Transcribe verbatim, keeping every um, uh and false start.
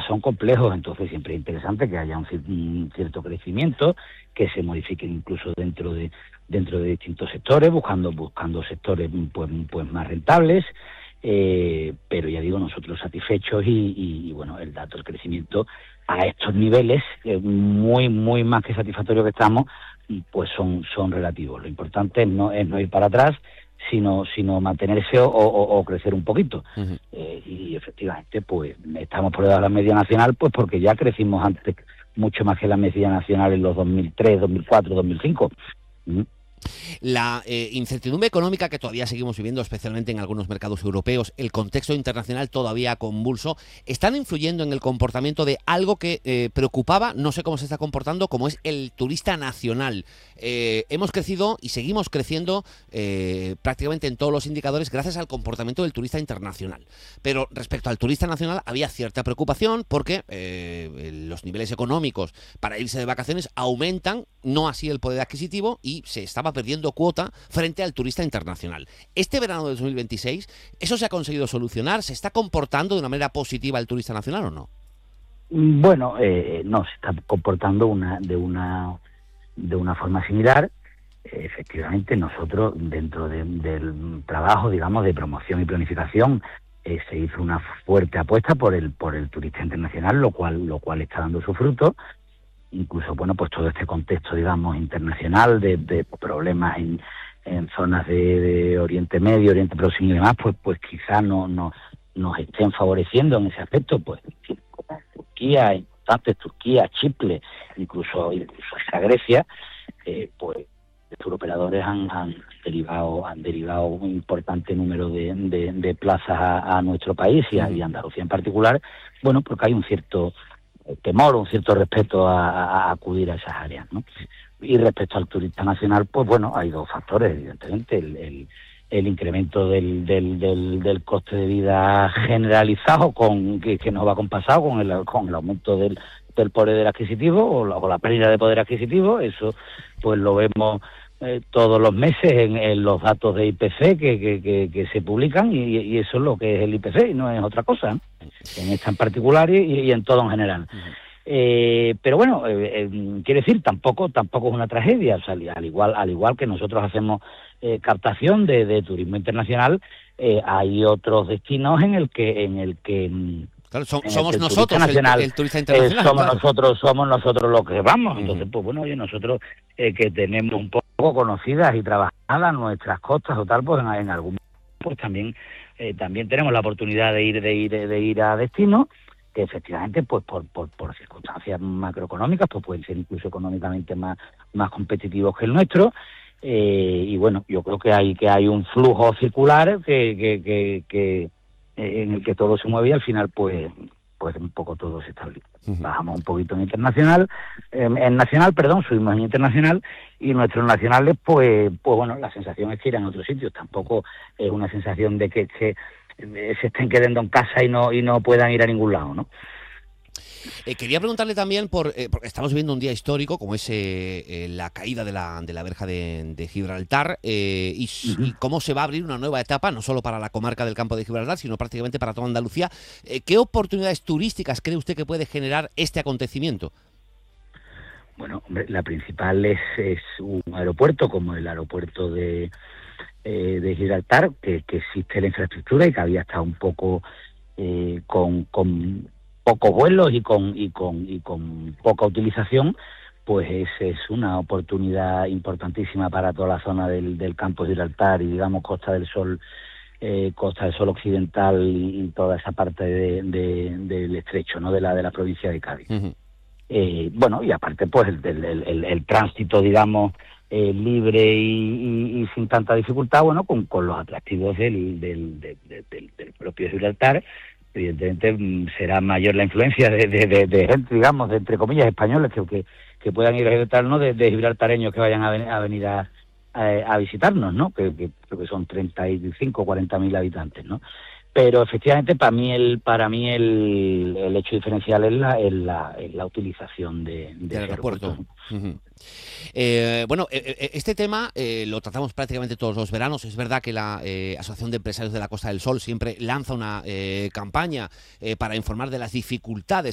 son complejos, entonces siempre es interesante que haya un, un cierto crecimiento, que se modifiquen incluso dentro de dentro de distintos sectores, buscando buscando sectores pues pues más rentables, eh, pero ya digo, nosotros satisfechos y, y, y bueno, el dato del crecimiento a estos niveles, eh, muy muy más que satisfactorio que estamos, pues son son relativos. Lo importante no es no ir para atrás, sino sino mantenerse o, o, o crecer un poquito. Uh-huh. Eh, y efectivamente, pues estamos por debajo de la media nacional, pues porque ya crecimos antes mucho más que la media nacional en los dos mil tres, dos mil cuatro, dos mil cinco. ¿Mm? La eh, incertidumbre económica que todavía seguimos viviendo, especialmente en algunos mercados europeos, el contexto internacional todavía convulso, están influyendo en el comportamiento de algo que eh, preocupaba, no sé cómo se está comportando, como es el turista nacional. Eh, hemos crecido y seguimos creciendo eh, prácticamente en todos los indicadores gracias al comportamiento del turista internacional. Pero respecto al turista nacional había cierta preocupación porque eh, los niveles económicos para irse de vacaciones aumentan, no así el poder adquisitivo, y se estaba perdiendo cuota frente al turista internacional. Este verano de dos mil veintiséis, ¿eso se ha conseguido solucionar? ¿Se está comportando de una manera positiva el turista nacional o no? Bueno, eh, no, se está comportando una de una de una forma similar. Eh, efectivamente, nosotros, dentro de, del trabajo, digamos, de promoción y planificación, eh, se hizo una fuerte apuesta por el por el turista internacional, lo cual lo cual está dando su fruto. Incluso, bueno, pues todo este contexto, digamos, internacional de, de problemas en, en zonas de, de Oriente Medio, Oriente Próximo y demás, pues pues quizás no, no nos estén favoreciendo en ese aspecto, pues como Turquía, importantes Turquía, Chipre, incluso incluso hasta Grecia, eh, pues los operadores han, han derivado han derivado un importante número de, de, de plazas a, a nuestro país y a, y a Andalucía en particular, bueno, porque hay un cierto temor, un cierto respeto a, a acudir a esas áreas, ¿no? Y respecto al turista nacional, pues bueno, hay dos factores, evidentemente, el, el, el incremento del, del, del, del coste de vida generalizado con que, que nos va compasado con el, con el aumento del, del poder adquisitivo o la, o la pérdida de poder adquisitivo. Eso pues lo vemos eh, todos los meses en, en los datos de I P C que, que, que, que se publican y, y eso es lo que es el I P C y no es otra cosa, ¿no? En esta en particular y, y en todo en general. Uh-huh. Eh, pero bueno, eh, eh, quiere decir, tampoco tampoco es una tragedia. O sea, al igual al igual que nosotros hacemos eh, captación de, de turismo internacional, eh, hay otros destinos en el que en el que Claro, so, somos nosotros nacional, el, el turista internacional. Eh, somos claro. nosotros somos nosotros los que vamos. Entonces, uh-huh. pues bueno, oye, nosotros eh, que tenemos un poco conocidas y trabajadas nuestras costas o tal, pues en, en algún pues también eh, también tenemos la oportunidad de ir de ir de ir a destinos que efectivamente pues por por, por circunstancias macroeconómicas pues pueden ser incluso económicamente más más competitivos que el nuestro. Eh, y bueno, yo creo que hay que hay un flujo circular que que que, que en el que todo se mueve y al final pues pues un poco todo se estabiliza. Uh-huh. Bajamos un poquito en internacional, eh, en nacional, perdón, subimos en internacional y nuestros nacionales pues pues bueno, la sensación es que irán a otros sitios, tampoco es una sensación de que se, se estén quedando en casa y no y no puedan ir a ningún lado, ¿no? Eh, quería preguntarle también, por eh, porque estamos viviendo un día histórico, como es eh, eh, la caída de la, de la verja de, de Gibraltar, eh, y, uh-huh. y cómo se va a abrir una nueva etapa, no solo para la comarca del Campo de Gibraltar, sino prácticamente para toda Andalucía. Eh, ¿Qué oportunidades turísticas cree usted que puede generar este acontecimiento? Bueno, hombre, la principal es, es un aeropuerto como el aeropuerto de, eh, de Gibraltar, que, que existe la infraestructura y que había estado un poco eh, con... con pocos vuelos y con y con y con poca utilización, pues es, es una oportunidad importantísima para toda la zona del, del Campo de Gibraltar y digamos Costa del Sol, eh, Costa del Sol occidental y, y toda esa parte de, de, del estrecho, ¿no? de la de la provincia de Cádiz. Uh-huh. Eh, bueno, y aparte pues el, el, el, el tránsito, digamos, eh, libre y, y, y sin tanta dificultad, bueno, con, con los atractivos del, del, del, del, del propio Gibraltar. Evidentemente será mayor la influencia de, de, de, de gente, digamos, de entre comillas españoles que, que, que puedan ir a Gibraltar, ¿no? De, de gibraltareños que vayan a, ven, a venir a, a, a visitarnos, ¿no? Que, que creo que son treinta y cinco o cuarenta mil habitantes, ¿no? Pero efectivamente para mí el para mí el, el hecho diferencial es la es la, es la utilización de, de del aeropuerto. aeropuerto. Uh-huh. Eh, bueno, eh, este tema eh, lo tratamos prácticamente todos los veranos. Es verdad que la eh, Asociación de Empresarios de la Costa del Sol siempre lanza una eh, campaña eh, para informar de las dificultades